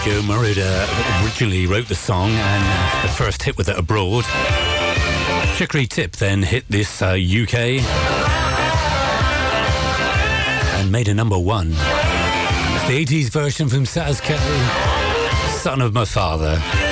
Joe Moroder originally wrote the song and the first hit with it abroad. Chicory Tip then hit this UK and made a #1. It's the 80s version from Saz Kelly, Son of My Father.